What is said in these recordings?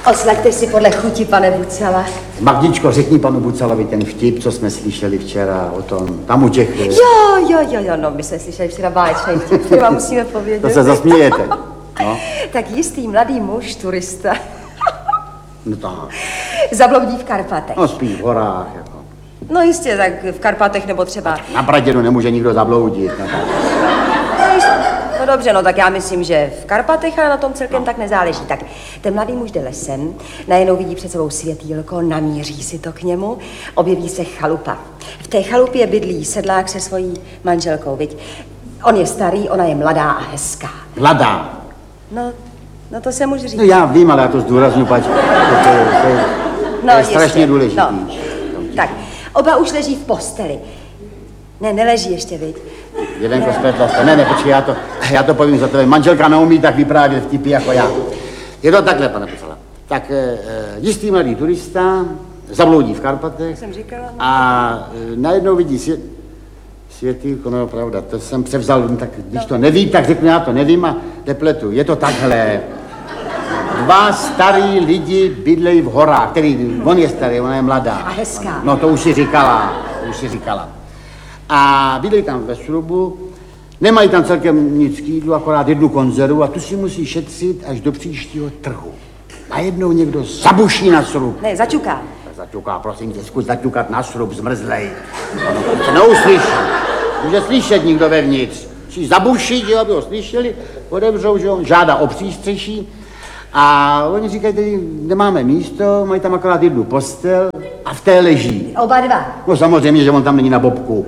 Oslaďte si podle chuti, pane Bucala. Magdičko, řekni panu Bucalovi ten vtip, co jsme slyšeli včera o tom, tam u těch... Jo, no, my jsme slyšeli včera báječný vtip, který vám musíme povědět. To se zasmějete. No. Tak jistý mladý muž, turista, No tak. zabloudí v Karpatech. No spíš v horách, jako. No jistě, tak v Karpatech nebo třeba... Na Praděnu nemůže nikdo zabloudit. No, tak. No dobře, no tak já myslím, že v Karpatech, ale na tom celkem tak nezáleží. Tak ten mladý muž jde lesem, najednou vidí před sebou světýlko, namíří si to k němu, objeví se chalupa. V té chalupě bydlí sedlák se svojí manželkou, viď? On je starý, ona je mladá a hezká. Mladá. No to se může říct. No já vím, ale já to zdůraznu, pač. To je strašně důležitý. No. Tak, oba už leží v posteli. Ne, neleží ještě, viď? Jelenko, spletla jste. Ne, počkej, já to povím za tebe. Manželka neumí tak vyprávět vtipy jako já. Je to takhle, pane Bucala. Tak jistý mladý turista zabloudí v Karpatech. Jsem říkala, no. A najednou vidí světýlko, no pravda, to jsem převzal, tak když to neví, tak řeknu, já to nevím a nepletu. Je to takhle. Dva starý lidi bydlejí v horách, který, on je starý, ona je mladá. A hezká. No to už si říkala. A bydlejí tam ve srubu, nemají tam celkem nic k jídlu, akorát jednu konzervu a tu si musí šetřit až do příštího trhu. Najednou někdo zabuší na srub. Ne, začuká. Zaťuká, prosím tě, zkus zaťukat na srub, zmrzlej. Ono se neuslyší. Může slyšet nikdo vevnitř. Musí zabušit, aby ho slyšeli, otevřou, že on žádá o přístřeší. A oni říkají, tady nemáme místo, mají tam akorát jednu postel a v té leží. Oba dva. No samozřejmě, že on tam není na bobku.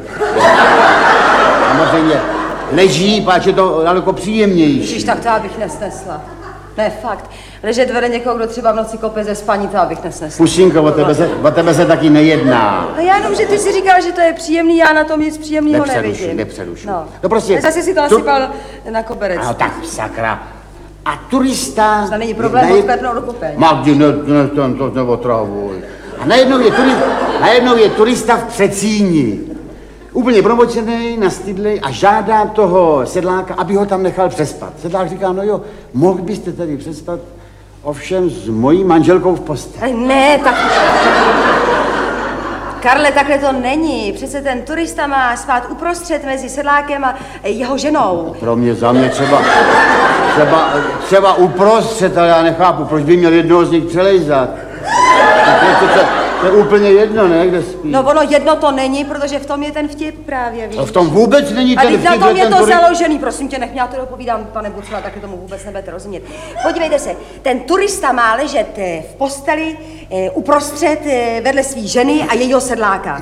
Samozřejmě leží, páč je to daleko příjemnější. Ježiš, tak to já bych nesnesla. Ne, fakt. Ležet vede někoho, kdo třeba v noci kope ze spaní, to já bych nesnesla. Pušinko, o tebe se taky nejedná. No já jenom, že ty si říkal, že to je příjemný, já na tom nic příjemného nevidím. Nepřerušu. No prostě... Zase si to nasypal na koberec. No tak, sakra. A turista... To není problém, odklepnout do kopeň. Magdi, to neotravuj. A najednou je turista v Přecíni. Úplně promočený, nastydlej a žádá toho sedláka, aby ho tam nechal přespat. Sedlák říká, no jo, mohl byste tady přespat, ovšem s mojí manželkou v posteli. Ne, tak... Karle, takhle to není. Přece ten turista má spát uprostřed mezi sedlákem a jeho ženou. Pro mě, za mě třeba uprostřed, ale já nechápu, proč by měl jednoho z nich přelejzat. To je úplně jedno, ne, kde spí. No ono jedno to není, protože v tom je ten vtip právě, víš. A v tom vůbec není ten vtip. A na tom je to založený, prosím tě, nech mě, já to dopovídám, pane Bucala, taky tomu vůbec nebudete rozumět. Podívejte se, ten turista má ležet v posteli uprostřed vedle svý ženy a jejího sedláka.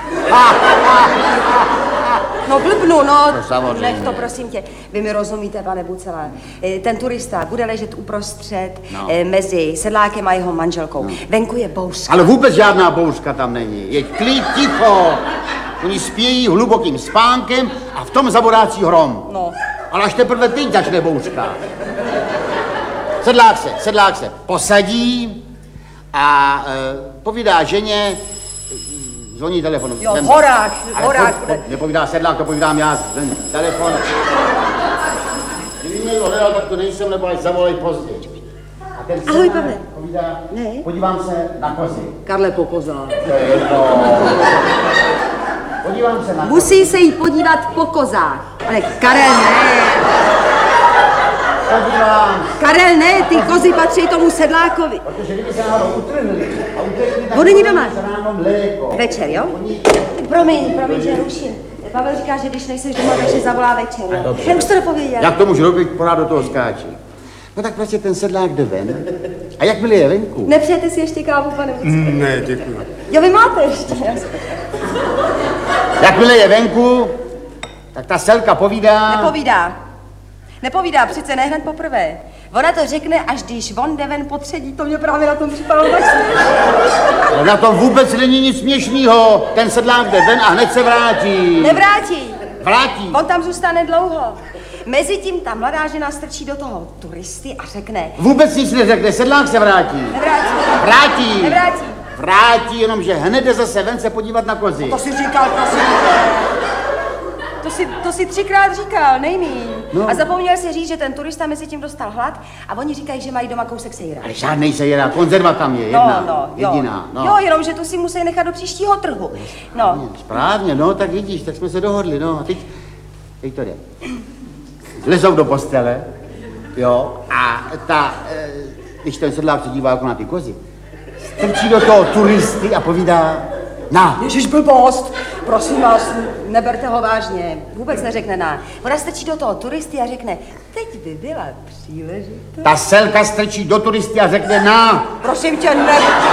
No blbnu, no nech to, prosím tě. Vy mi rozumíte, pane Bucala. Ten turista bude ležet uprostřed mezi sedlákem a jeho manželkou. Venku je bouřka. Ale vůbec žádná bouřka tam není. Je klid, ticho. Oni spějí hlubokým spánkem a v tom zaborácí hrom. No. Ale až teprve teď začne bouřka. Sedlák se posadí a povídá ženě, zvoní telefon. Jo, v horách. Nepovídá sedlák, to povídám já. Telefon. Kdyby mě někdo hledal, tak to nejsem, nebo až zavolej později. A ten ahoj, Pavle. Povídá, ne? Podívám se na kozy. Karle, po kozách. Podívám se na kozy. Musí se jí podívat po kozách. Ale Karel, ne. Karel, ne, ty kozy patří tomu sedlákovi. Protože kdyby se náhodou utrhli a utekli, tak on není doma. se ráno mléko. Večer, jo? Promiň, že ruším. Pavel říká, že když nejseš doma, takže zavolá večer, jo? Já už to dopověděl. Jak to můžu robit, pořád do toho skáčí. No tak prostě ten sedlák jde ven. A jakmile je venku? Nepřejete si ještě kávu, pane Bucala? Ne, děkuji. Jo, vy máte ještě. Jakmile je venku, tak ta selka povídá... Nepovídá, přece ne hned poprvé. Ona to řekne, až když on jde ven potředí, to mě právě na tom připadalo tak směšný. Na tom vůbec není nic směšného. Ten sedlák jde ven a hned se vrátí. Nevrátí. Vrátí. On tam zůstane dlouho. Mezitím ta mladá žena strčí do toho turisty a řekne... Vůbec nic neřekne, sedlák se vrátí. Nevrátí. Vrátí, jenomže hned jde zase ven se podívat na kozy. To si říkal, prosím. To si 3krát říkal, nejmíň. No. A zapomněl si říct, že ten turista mezi tím dostal hlad a oni říkají, že mají doma kousek sejra. Ale žádnej sejra, konzerva tam je, jedna, jediná. No. Jo, jenom, že tu si musí nechat do příštího trhu. No. Správně, no, tak vidíš, tak jsme se dohodli, no. A teď to jde. Lezou do postele, jo, a když ten sedlák se dívá jako na ty kozy, strčí do toho turisty a povídá, na. Ježiš, blbost, prosím vás, neberte ho vážně, vůbec neřekne na. Ona strčí do toho turisty a řekne, teď by byla příležitost. Ta selka strčí do turisty a řekne, na. Prosím tě, ne.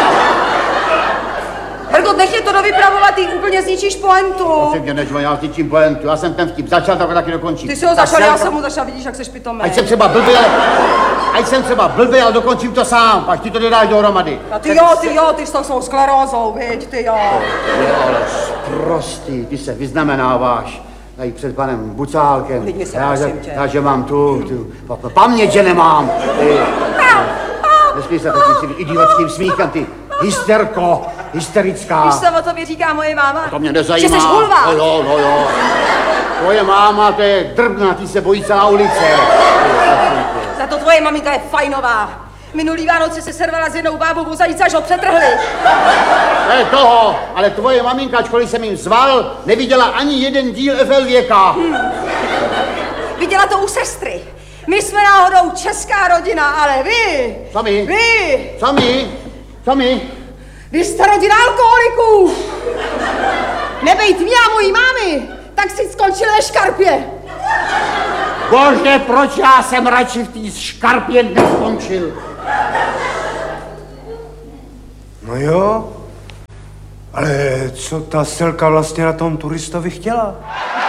Hergot, nech je to dovypravovat, ty úplně zničíš pointu. Prosím tě, než já zničím pointu, já jsem ten vtip začal, tak taky dokončím. Ty jsi ho začal, já jsem mu začal, vidíš, jak seš pitomý. Ať jsem třeba blbý, ale dokončím to sám, pak ty to nedáš dohromady. A ty jo, ty s tou svou sklerózou, viď, ty jo. Ale prostý, ty se vyznamenáváš tady před panem Bucálkem. Klidně se, prosím tě. Já, že mám tu paměť, že nemám. Nesmí se takovým idiotským smíchem, ty hysterická. Víš, co o tobě říká moje máma? To mě nezajímá. Že jsi hulva. No jo. Tvoje máma, to je drbna, ty se bojí celá ulice. Za to tvoje maminka je fajnová. Minulý Vánoce se servala s jednou bábou o zajíce, až ho přetrhli. To je toho, ale tvoje maminka, ačkoliv jsem jim zval, neviděla ani jeden díl FL Věka. Viděla to u sestry. My jsme náhodou česká rodina, ale vy... Co my? Vy! Co my? Vy jste rodina alkoholiků! Nebejt mě a mojí mámy, tak si skončil ve škarpě. Bože, proč já jsem radši v té škarpě neskončil? No jo, ale co ta selka vlastně na tom turistovi chtěla?